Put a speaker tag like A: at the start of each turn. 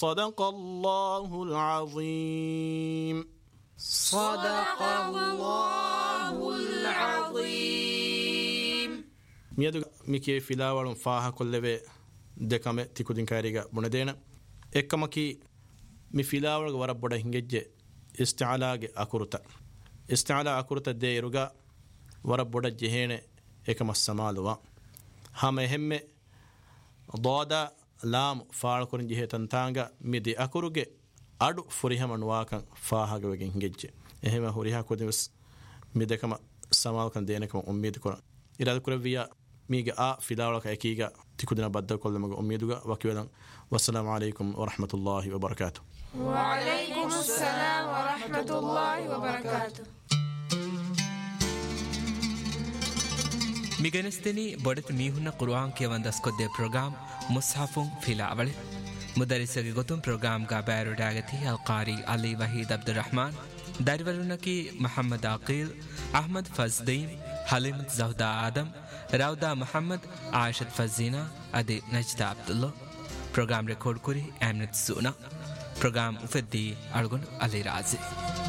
A: صدق الله العظيم.
B: صدق الله العظيم.
A: ميادو ميكي فيلاوالون فاها كلبه دكامه تيكودين كاريغا بوندينا اكمكي مي فيلاوالغ وربودا هنگجه استعلاغ اكورتا استعلا اكورتا ديروغا وربودا جهينه ekam samaluwa hama ehemme doda lam faal korin jihetan tanga midi akuruge adu furihama nuwakan faahaga wegen hingejje ehema huriha kodins midekama samalkan denekama ummid kora irad kuraviya miga a filawlaka ekiga tikudina badda kollamaga ummiduga wakiwedan wassalamu alaykum wa rahmatullahi wa barakatuh.
B: Wa alaykum assalam wa rahmatullahi wa barakatuh.
C: මිගනස්තනි බොඩත මීහුන්න කුරුවාන් කියවන් දස්කොද්දේ ප්‍රෝග්‍රාම් මුස්හෆුන් ෆිලාවලි මුදරිසගේ ගොතුම් ප්‍රෝග්‍රාම් ගා බෑරුඩාගති අල්කාරි අලි වහීද් අබ්දුරහමාන් දරිවරුනකි මොහම්මද් ආකීල් අහ්මද් ෆස්දීන් හලිමත් සහුදා ආදම් රවදා මොහම්මද් ආයිෂත් ෆසීනා අදි නජ්දා අබ්දුල්ලා ප්‍රෝග්‍රාම් රෙකෝඩ් කුරි ඇම්නත් සූනා ප්‍රෝග්‍රාම් උෆෙද්දී අල්ගොන් අලි රාසි